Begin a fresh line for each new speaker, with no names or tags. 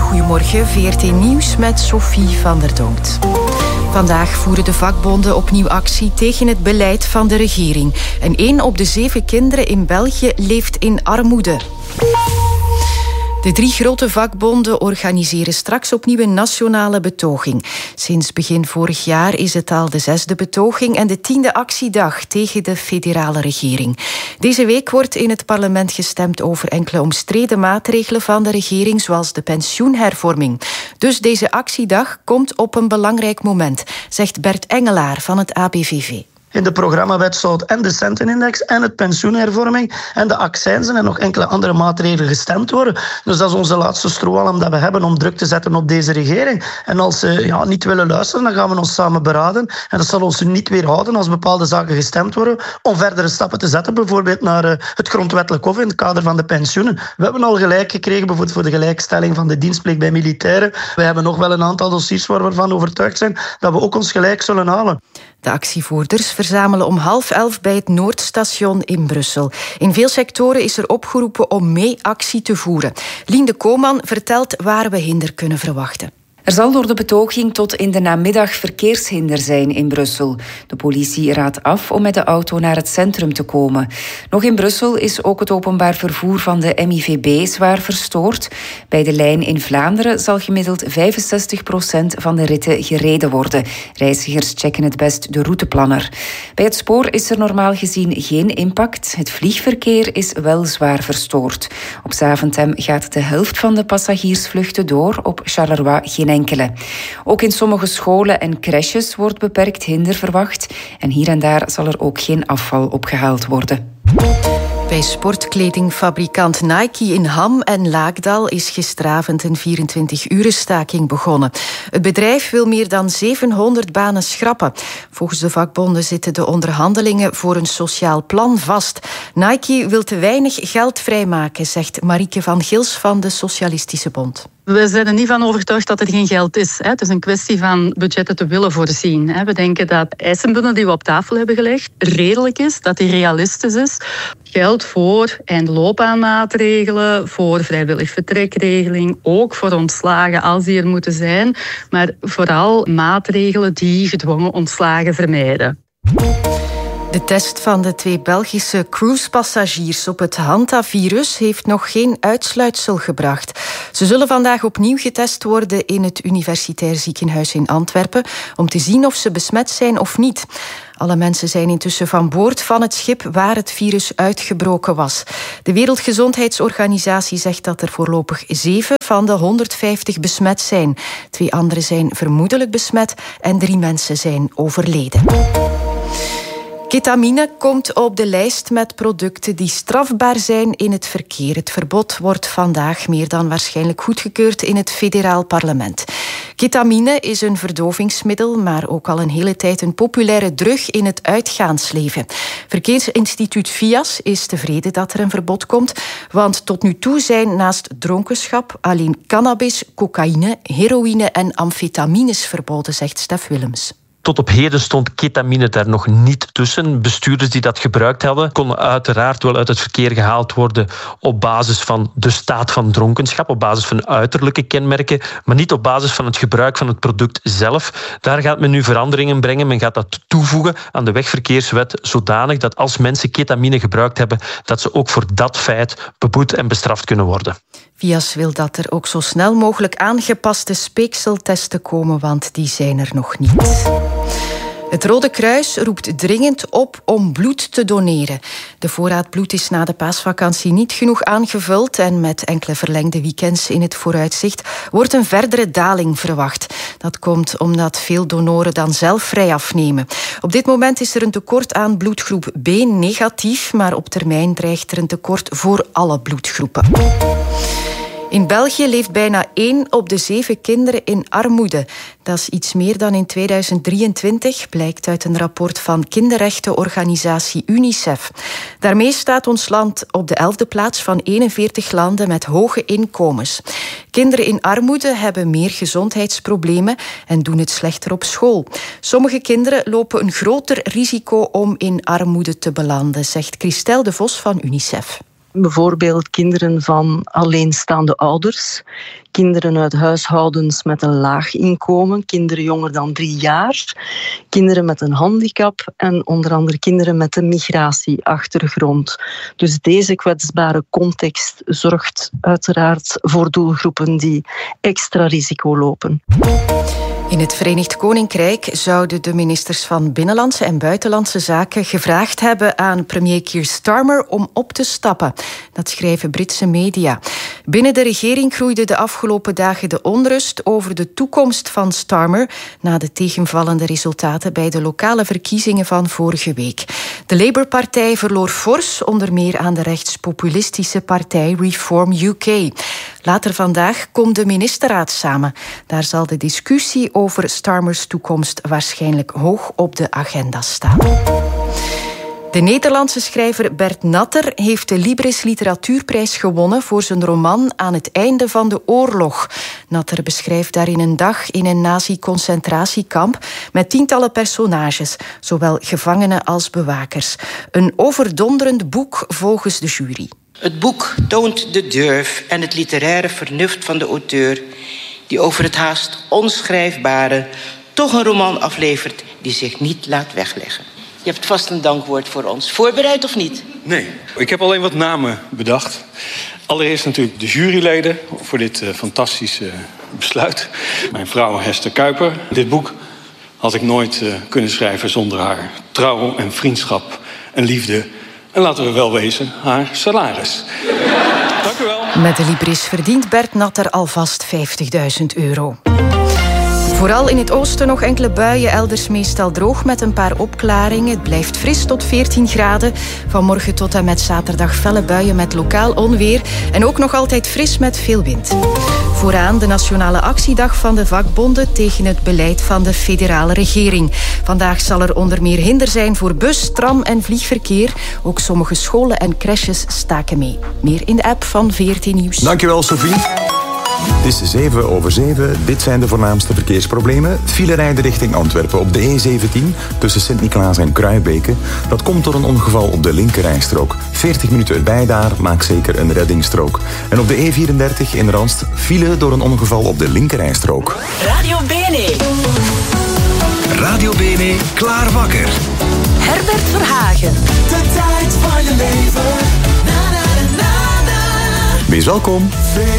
Goedemorgen, VRT Nieuws met Sophie van der Donkt. Vandaag voeren de vakbonden opnieuw actie tegen het beleid van de regering. En 1 op de 7 kinderen in België leeft in armoede. De 3 grote vakbonden organiseren straks opnieuw een nationale betoging. Sinds begin vorig jaar is het al de 6e betoging en de 10e actiedag tegen de federale regering. Deze week wordt in het parlement gestemd over enkele omstreden maatregelen van de regering, zoals de pensioenhervorming. Dus deze actiedag komt op een belangrijk moment, zegt Bert Engelaar van het ABVV.
In de programmawet zou en de centenindex en het pensioenhervorming en de accijnzen en nog enkele andere maatregelen gestemd worden. Dus dat is onze laatste strohalm dat we hebben om druk te zetten op deze regering. En als ze niet willen luisteren, dan gaan we ons samen beraden. En dat zal ons niet weerhouden als bepaalde zaken gestemd worden om verdere stappen te zetten, bijvoorbeeld naar het grondwettelijk hof in het kader van de pensioenen. We hebben al gelijk gekregen, bijvoorbeeld voor de gelijkstelling van de dienstplicht bij militairen. We hebben nog wel een aantal dossiers waar we van overtuigd zijn dat we ook ons gelijk zullen halen.
De actievoerders verzamelen om 10:30 bij het Noordstation in Brussel. In veel sectoren is er opgeroepen om mee actie te voeren. Lien de Kooman vertelt waar we hinder kunnen verwachten.
Er zal door de betoging tot in de namiddag verkeershinder zijn in Brussel. De politie raadt af om met de auto naar het centrum te komen. Nog in Brussel is ook het openbaar vervoer van de MIVB zwaar verstoord. Bij de lijn in Vlaanderen zal gemiddeld 65% van de ritten gereden worden. Reizigers checken het best de routeplanner. Bij het spoor is er normaal gezien geen impact. Het vliegverkeer is wel zwaar verstoord. Op Zaventem gaat de helft van de passagiersvluchten door, op Charleroi geen enkele. Ook in sommige scholen en crèches wordt beperkt hinder verwacht. En hier en daar zal er ook geen afval opgehaald worden.
Bij sportkledingfabrikant Nike in Ham en Laakdal is gisteravond een 24-urenstaking begonnen. Het bedrijf wil meer dan 700 banen schrappen. Volgens de vakbonden zitten de onderhandelingen voor een sociaal plan vast. Nike wil te weinig geld vrijmaken, zegt Marieke van Gils van de Socialistische Bond.
We zijn er niet van overtuigd dat er geen geld is. Het is een kwestie van budgetten te willen voorzien. We denken dat eisenbundel die we op tafel hebben gelegd redelijk is, dat die realistisch is. Geld voor eindloopbaanmaatregelen, voor vrijwillig vertrekregeling, ook voor ontslagen als die er moeten zijn, maar vooral maatregelen die gedwongen ontslagen vermijden.
De test van de 2 Belgische cruisepassagiers op het hantavirus heeft nog geen uitsluitsel gebracht. Ze zullen vandaag opnieuw getest worden in het Universitair Ziekenhuis in Antwerpen om te zien of ze besmet zijn of niet. Alle mensen zijn intussen van boord van het schip waar het virus uitgebroken was. De Wereldgezondheidsorganisatie zegt dat er voorlopig 7 van de 150 besmet zijn. 2 anderen zijn vermoedelijk besmet en 3 mensen zijn overleden. Ketamine komt op de lijst met producten die strafbaar zijn in het verkeer. Het verbod wordt vandaag meer dan waarschijnlijk goedgekeurd in het federaal parlement. Ketamine is een verdovingsmiddel, maar ook al een hele tijd een populaire drug in het uitgaansleven. Verkeersinstituut VIAS is tevreden dat er een verbod komt, want tot nu toe zijn naast dronkenschap alleen cannabis, cocaïne, heroïne en amfetamines verboden, zegt Stef Willems.
Tot op heden stond ketamine daar nog niet tussen. Bestuurders die dat gebruikt hadden, konden uiteraard wel uit het verkeer gehaald worden op basis van de staat van dronkenschap, op basis van uiterlijke kenmerken, maar niet op basis van het gebruik van het product zelf. Daar gaat men nu veranderingen brengen. Men gaat dat toevoegen aan de wegverkeerswet, zodanig dat als mensen ketamine gebruikt hebben, dat ze ook voor dat feit beboet en bestraft kunnen worden.
VIAS wil dat er ook zo snel mogelijk aangepaste speekseltesten komen, want die zijn er nog niet. Het Rode Kruis roept dringend op om bloed te doneren. De voorraad bloed is na de paasvakantie niet genoeg aangevuld en met enkele verlengde weekends in het vooruitzicht wordt een verdere daling verwacht. Dat komt omdat veel donoren dan zelf vrij afnemen. Op dit moment is er een tekort aan bloedgroep B negatief, maar op termijn dreigt er een tekort voor alle bloedgroepen. In België leeft bijna 1 op de 7 kinderen in armoede. Dat is iets meer dan in 2023, blijkt uit een rapport van kinderrechtenorganisatie UNICEF. Daarmee staat ons land op de 11e plaats van 41 landen met hoge inkomens. Kinderen in armoede hebben meer gezondheidsproblemen en doen het slechter op school. Sommige kinderen lopen een groter risico om in armoede te belanden, zegt Christelle de Vos van UNICEF.
Bijvoorbeeld kinderen van alleenstaande ouders, kinderen uit huishoudens met een laag inkomen, kinderen jonger dan 3 jaar, kinderen met een handicap en onder andere kinderen met een migratieachtergrond. Dus deze kwetsbare context zorgt uiteraard voor doelgroepen die extra risico lopen.
In het Verenigd Koninkrijk zouden de ministers van Binnenlandse en Buitenlandse Zaken gevraagd hebben aan premier Keir Starmer om op te stappen. Dat schrijven Britse media. Binnen de regering groeide de afgelopen dagen de onrust over de toekomst van Starmer na de tegenvallende resultaten bij de lokale verkiezingen van vorige week. De Labour-partij verloor fors, onder meer aan de rechtspopulistische partij Reform UK. Later vandaag komt de ministerraad samen. Daar zal de discussie over Starmers toekomst waarschijnlijk hoog op de agenda staan. De Nederlandse schrijver Bert Natter heeft de Libris Literatuurprijs gewonnen voor zijn roman Aan het einde van de oorlog. Natter beschrijft daarin een dag in een nazi-concentratiekamp met tientallen personages, zowel gevangenen als bewakers. Een overdonderend boek volgens de jury.
Het boek toont de durf en het literaire vernuft van de auteur, die over het haast onschrijfbare toch een roman aflevert die zich niet laat wegleggen. Je hebt vast een dankwoord voor ons. Voorbereid of niet?
Nee, ik heb alleen wat namen bedacht. Allereerst natuurlijk de juryleden voor dit fantastische besluit. Mijn vrouw Hester Kuiper. Dit boek had ik nooit kunnen schrijven zonder haar trouw en vriendschap en liefde. En laten we wel wezen, haar salaris. Dank u wel.
Met de Libris verdient Bert Natter alvast €50.000. Vooral in het oosten nog enkele buien, elders meestal droog met een paar opklaringen. Het blijft fris tot 14 graden. Vanmorgen tot en met zaterdag felle buien met lokaal onweer. En ook nog altijd fris met veel wind. Vooraan de nationale actiedag van de vakbonden tegen het beleid van de federale regering. Vandaag zal er onder meer hinder zijn voor bus, tram en vliegverkeer. Ook sommige scholen en crèches staken mee. Meer in de app van VRT Nieuws.
Dankjewel, Sophie. Het is 7:07. Dit zijn de voornaamste verkeersproblemen. File rijden richting Antwerpen op de E17 tussen Sint-Niklaas en Kruibeke. Dat komt door een ongeval op de linkerrijstrook. 40 minuten erbij daar, maak zeker een reddingsstrook. En op de E34 in Randst file door een ongeval op de linkerrijstrook.
Radio Bene.
Radio Bene, klaar wakker.
Herbert Verhagen.
De tijd van je leven. Na, na, na, na.
Wees welkom.